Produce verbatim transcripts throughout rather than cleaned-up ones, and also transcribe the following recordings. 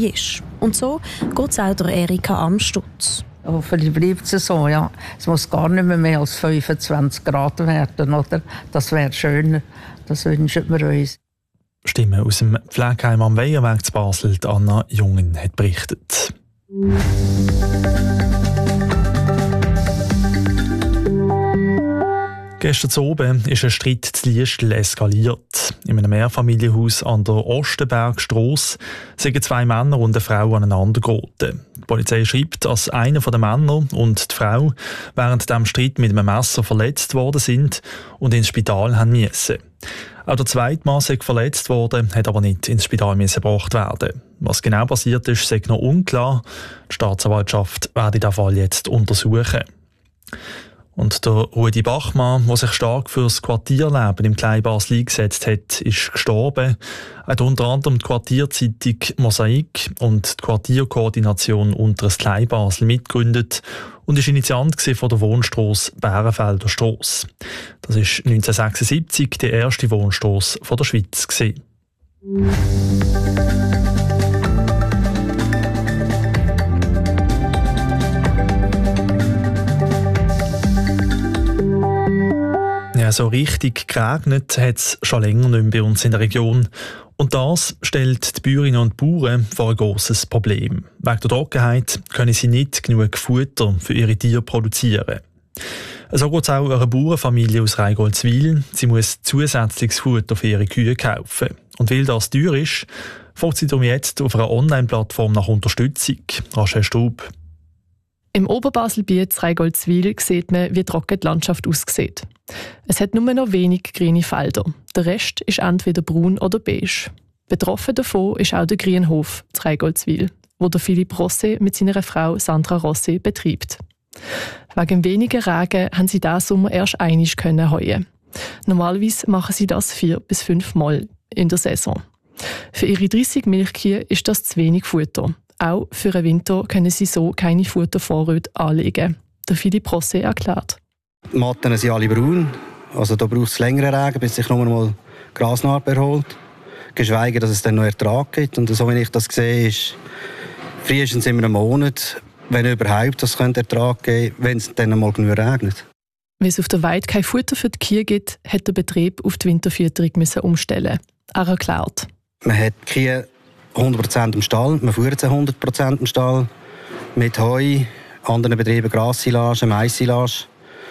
war. Und so geht es auch der Erika Amstutz. Hoffentlich bleibt es so, ja. Es muss gar nicht mehr, mehr als fünfundzwanzig Grad werden, oder? Das wäre schöner. Das wünschen wir uns. Stimme aus dem Pflegeheim am Weierweg zu Basel, Anna Jungen hat berichtet. Gestern Abend ist ein Streit zu Liestel eskaliert. In einem Mehrfamilienhaus an der Ostenbergstrasse sind zwei Männer und eine Frau aneinander geraten. Die Polizei schreibt, dass einer der Männer und die Frau während dem Streit mit einem Messer verletzt worden sind und ins Spital haben müssen. Auch der zweite Mann ist verletzt worden, hat aber nicht ins Spital gebracht werden. Was genau passiert ist, ist noch unklar. Die Staatsanwaltschaft werde den Fall jetzt untersuchen. Und der Rudi Bachmann, der sich stark für das Quartierleben im Kleinbasel eingesetzt hat, ist gestorben. Er hat unter anderem die Quartierzeitung Mosaik und die Quartierkoordination Unteres Kleinbasel mitgegründet und ist Initiant von der Wohnstrasse Bärenfelder Strasse. Das war neunzehnhundertsechsundsiebzig die erste Wohnstrasse der Schweiz. Ja, so richtig geregnet hat es schon länger nicht mehr bei uns in der Region. Und das stellt die Bäuerinnen und Bauern vor ein grosses Problem. Wegen der Trockenheit können sie nicht genug Futter für ihre Tiere produzieren. So geht es auch einer Bauernfamilie aus Reigoldswil. Sie muss zusätzliches Futter für ihre Kühe kaufen. Und weil das teuer ist, fragt sie darum jetzt auf einer Online-Plattform nach Unterstützung. Rachel Straub. Im Oberbaselbiet Reigoldswil sieht man, wie trocken die Landschaft aussieht. Es hat nur noch wenig grüne Felder. Der Rest ist entweder braun oder beige. Betroffen davon ist auch der Grünhof zu Reigoldswil, wo der Philipp Rossi mit seiner Frau Sandra Rossi betreibt. Wegen weniger Regen haben sie diesen Sommer erst einmal können heuen. Normalerweise machen sie das vier bis fünf Mal in der Saison. Für ihre dreissig Milchkühe ist das zu wenig Futter. Auch für den Winter können sie so keine Futtervorräte anlegen. Der Philipp Rossi erklärt. Die Matten sind alle braun. Also da braucht es längere Regen, bis sich nur mal Grasnarbe erholt. Geschweige, dass es dann noch Ertrag gibt. Und so wie ich das sehe, ist frühestens immer einen Monat, wenn überhaupt, das könnte Ertrag geben, wenn es dann mal genug regnet. Weil es auf der Weide kein Futter für die Kühe gibt, hat der Betrieb auf die Winterfütterung umstellen. Er erklärt. Man hat die Kühe hundert Prozent im Stall, man führt sie hundert Prozent im Stall. Mit Heu, anderen Betrieben Grassilage, Maissilage.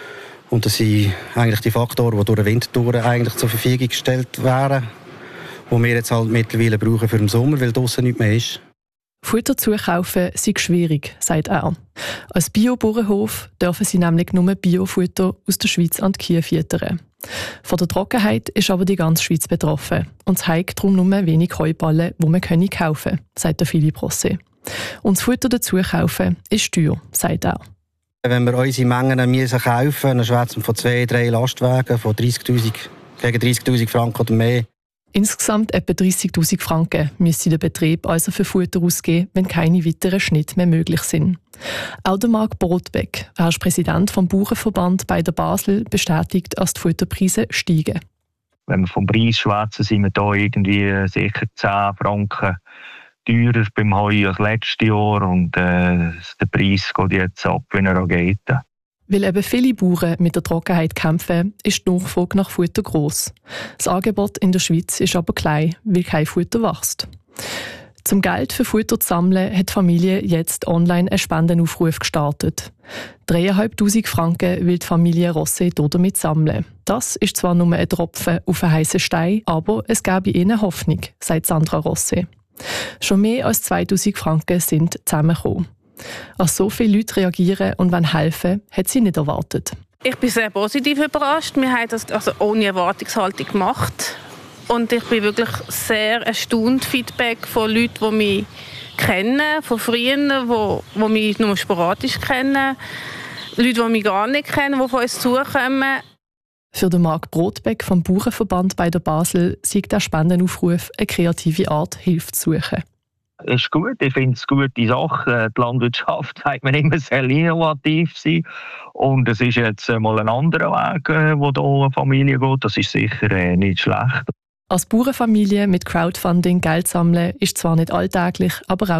Und das sind eigentlich die Faktoren, die durch den Winter durch eigentlich zur Verfügung gestellt werden, die wir jetzt halt mittlerweile brauchen für den Sommer, weil draussen nichts mehr ist. Futter zukaufen sei schwierig, sagt er. Als Bio-Bauernhof dürfen sie nämlich nur Biofutter aus der Schweiz an die Kühe füttern. Von der Trockenheit ist aber die ganze Schweiz betroffen. Und es hat darum nur wenig Heuballen, die man kaufen können, sagt der Philipp Rossi. Und das Futter dazu kaufen ist teuer, sagt er. Wenn wir unsere Mengen müssen kaufen, dann schwätzen wir von zwei, drei Lastwagen von dreißigtausend, gegen dreißigtausend Franken oder mehr. Insgesamt etwa dreissigtausend Franken müsste der Betrieb also für Futter ausgeben, wenn keine weiteren Schnitte mehr möglich sind. Auch der Marc Brotbeck, er ist Präsident vom Bauernverband bei der Basel, bestätigt, dass die Futterpreise steigen. Wenn wir vom Preis schwätzen, sind wir da irgendwie sicher zehn Franken teurer beim Heu als letztes Jahr und äh, der Preis geht jetzt ab, wenn er auch geht. Weil eben viele Bauern mit der Trockenheit kämpfen, ist die Nachfrage nach Futter gross. Das Angebot in der Schweiz ist aber klein, weil kein Futter wächst. Zum Geld für Futter zu sammeln, hat die Familie jetzt online einen Spendenaufruf gestartet. dreitausendfünfhundert Franken will die Familie Rossi damit sammeln. Das ist zwar nur ein Tropfen auf einen heißen Stein, aber es gäbe ihnen Hoffnung, sagt Sandra Rossi. Schon mehr als zweitausend Franken sind zusammengekommen. Als so viele Leute reagieren und helfen, hat sie nicht erwartet. Ich bin sehr positiv überrascht. Wir haben das also ohne Erwartungshaltung gemacht. Und ich bin wirklich sehr erstaunt. Feedback von Leuten, die mich kennen, von Freunden, die, die mich nur sporadisch kennen. Leute, die mich gar nicht kennen, die von uns zukommen. Für den Marc Brotbeck vom Bauernverband bei der Basel sieht der Spendenaufruf eine kreative Art, Hilfe zu suchen. Das ist gut, ich finde es eine gute Sache. Die Landwirtschaft sagt man immer sehr innovativ sein. Und es ist jetzt mal ein anderer Weg, wo hier eine Familie geht. Das ist sicher nicht schlecht. Als Bauernfamilie mit Crowdfunding Geld sammeln ist zwar nicht alltäglich, aber auch